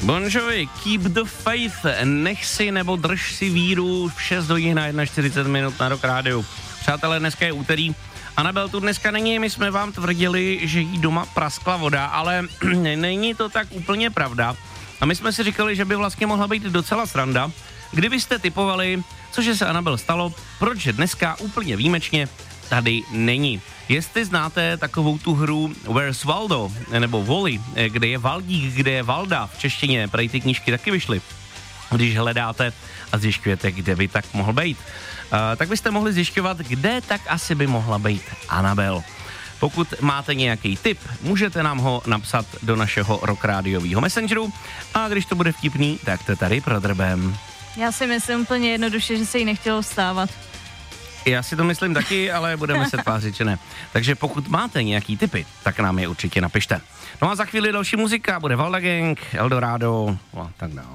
Bon Jovi, Keep the Faith, nech si nebo drž si víru v 6 hodin na 41 minut na Rock Rádiu. Přátelé, dneska je úterý. Anabel tu dneska není, my jsme vám tvrdili, že jí doma praskla voda, ale není to tak úplně pravda. A my jsme si říkali, že by vlastně mohla být docela sranda, kdybyste tipovali, cože se Anabel stalo, proč dneska úplně výjimečně tady není. Jestli znáte takovou tu hru Where's Waldo, nebo Wally, kde je Valdík, kde je Valda, v češtině, prej ty knížky taky vyšly. Když hledáte a zjišťujete, kde by tak mohl být, tak byste mohli zjišťovat, kde tak asi by mohla být Anabel. Pokud máte nějaký tip, můžete nám ho napsat do našeho Rock Rádiového Messengeru a když to bude vtipný, tak to tady prodrbem. Já si myslím úplně jednoduše, že se jí nechtělo vstávat. Já si to myslím taky, ale budeme se tvářit, že ne. Takže pokud máte nějaký tipy, tak nám je určitě napište. No a za chvíli další muzika, bude Valda Gang, Eldorado a tak dále.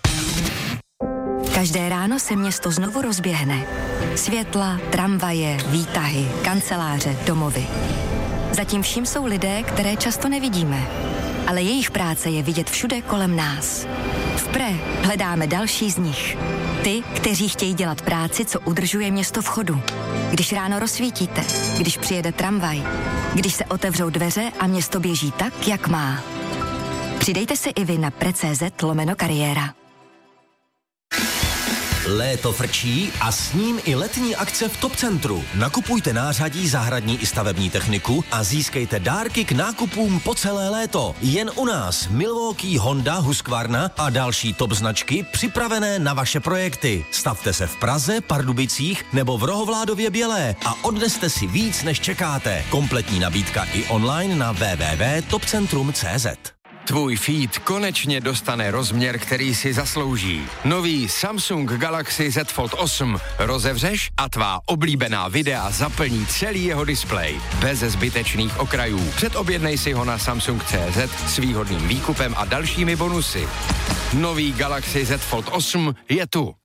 Každé ráno se město znovu rozběhne. Světla, tramvaje, výtahy, kanceláře, domovy. Zatím vším jsou lidé, které často nevidíme. Ale jejich práce je vidět všude kolem nás. V Pre hledáme další z nich. Ty, kteří chtějí dělat práci, co udržuje město v chodu. Když ráno rozsvítíte, když přijede tramvaj, když se otevřou dveře a město běží tak, jak má. Přidejte se i vy na pre.cz/kariéra. Léto frčí a s ním i letní akce v Top Centru. Nakupujte nářadí, zahradní i stavební techniku a získejte dárky k nákupům po celé léto. Jen u nás Milwaukee, Honda, Husqvarna a další top značky připravené na vaše projekty. Stavte se v Praze, Pardubicích nebo v Rohovládově Bělé a odneste si víc, než čekáte. Kompletní nabídka i online na www.topcentrum.cz. Tvůj feed konečně dostane rozměr, který si zaslouží. Nový Samsung Galaxy Z Fold 8 rozevřeš a tvá oblíbená videa zaplní celý jeho displej. Bez zbytečných okrajů. Předobjednej si ho na Samsung.cz s výhodným výkupem a dalšími bonusy. Nový Galaxy Z Fold 8 je tu.